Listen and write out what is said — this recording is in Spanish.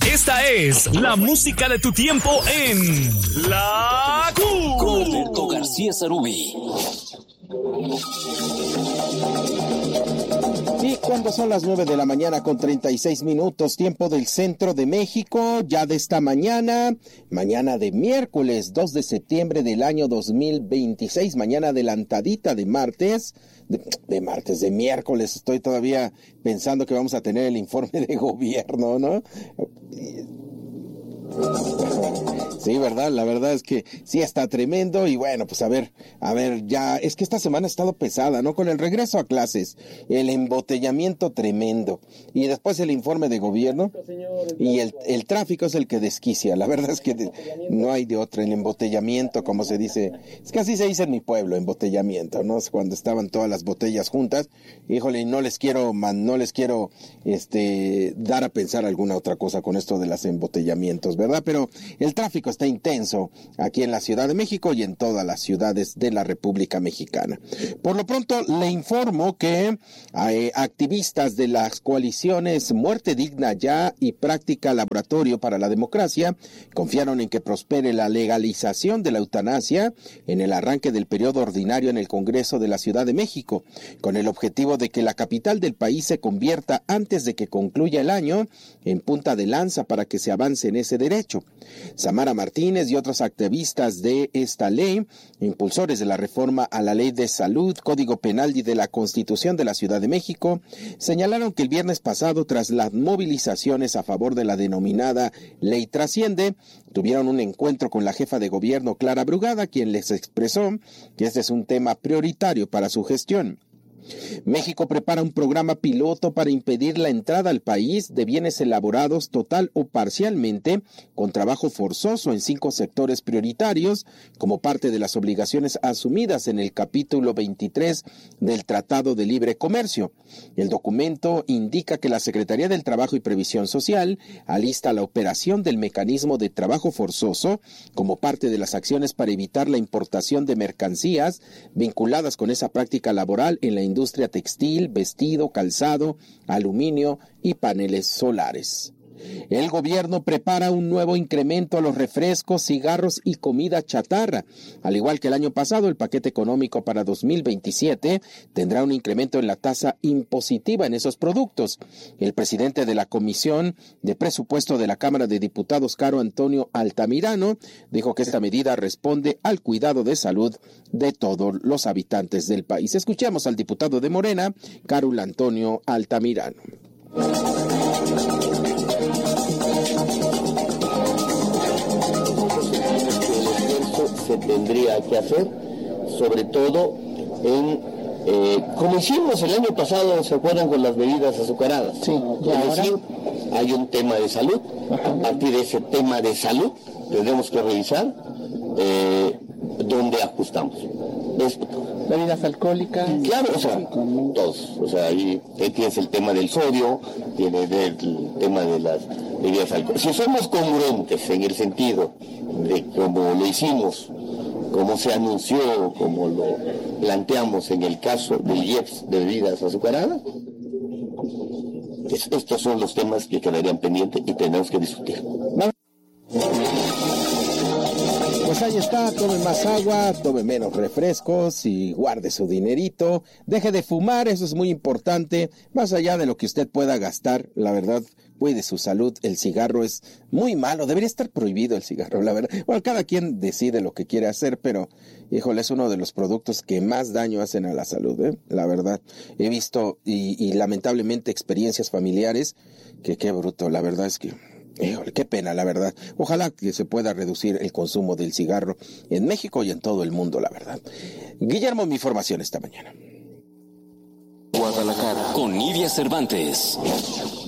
Esta es la música de tu tiempo en La Q. Con Alberto García Sarubí. Y cuando son las 9 de la mañana con 36 minutos, tiempo del centro de México, ya de esta mañana de miércoles 2 de septiembre del año 2026, mañana adelantadita de martes, de miércoles, estoy todavía pensando que vamos a tener el informe de gobierno, ¿no? Sí, ¿verdad? La verdad es que sí está tremendo y bueno, pues a ver, ya, es que esta semana ha estado pesada, ¿no? Con el regreso a clases, el embotellamiento tremendo y después el informe de gobierno y el tráfico es el que desquicia, la verdad es que no hay de otra, el embotellamiento, como se dice, es que así se dice en mi pueblo, embotellamiento, ¿no? Cuando estaban todas las botellas juntas, híjole, no les quiero dar a pensar alguna otra cosa con esto de los embotellamientos, ¿verdad? Pero el tráfico está intenso aquí en la Ciudad de México y en todas las ciudades de la República Mexicana. Por lo pronto, le informo que activistas de las coaliciones Muerte Digna Ya y Práctica Laboratorio para la Democracia confiaron en que prospere la legalización de la eutanasia en el arranque del periodo ordinario en el Congreso de la Ciudad de México, con el objetivo de que la capital del país se convierta antes de que concluya el año en punta de lanza para que se avance en ese derecho. Samara Martínez y otros activistas de esta ley, impulsores de la reforma a la Ley de Salud, Código Penal y de la Constitución de la Ciudad de México, señalaron que el viernes pasado, tras las movilizaciones a favor de la denominada Ley Trasciende, tuvieron un encuentro con la jefa de gobierno Clara Brugada, quien les expresó que este es un tema prioritario para su gestión. México prepara un programa piloto para impedir la entrada al país de bienes elaborados total o parcialmente con trabajo forzoso en 5 sectores prioritarios como parte de las obligaciones asumidas en el capítulo 23 del Tratado de Libre Comercio. El documento indica que la Secretaría del Trabajo y Previsión Social alista la operación del mecanismo de trabajo forzoso como parte de las acciones para evitar la importación de mercancías vinculadas con esa práctica laboral en la industria textil, vestido, calzado, aluminio y paneles solares. El gobierno prepara un nuevo incremento a los refrescos, cigarros y comida chatarra. Al igual que el año pasado, el paquete económico para 2027 tendrá un incremento en la tasa impositiva en esos productos. El presidente de la Comisión de Presupuesto de la Cámara de Diputados, Caro Antonio Altamirano, dijo que esta medida responde al cuidado de salud de todos los habitantes del país. Escuchemos al diputado de Morena, Caro Antonio Altamirano. Se tendría que hacer, sobre todo como hicimos el año pasado, ¿se acuerdan con las bebidas azucaradas? Sí. Es decir, hay un tema de salud. A partir de ese tema de salud tendremos que revisar dónde ajustamos. Bebidas alcohólicas. Claro, o sea, todos. O sea, ahí tienes el tema del sodio, tienes el tema de las bebidas alcohólicas. Si somos congruentes en el sentido de cómo lo hicimos, como se anunció, como lo planteamos en el caso del IEPS de bebidas azucaradas, estos son los temas que quedarían pendientes y tenemos que discutir. Pues ahí está, tome más agua, tome menos refrescos y guarde su dinerito. Deje de fumar, eso es muy importante. Más allá de lo que usted pueda gastar, la verdad, cuide su salud. El cigarro es muy malo, debería estar prohibido el cigarro, la verdad. Bueno, cada quien decide lo que quiere hacer, pero, híjole, es uno de los productos que más daño hacen a la salud, la verdad. He visto, y lamentablemente, experiencias familiares que qué bruto, la verdad es que... Híjole, qué pena, la verdad. Ojalá que se pueda reducir el consumo del cigarro en México y en todo el mundo, la verdad. Guillermo, mi información esta mañana. Guadalajara. Con Nidia Cervantes.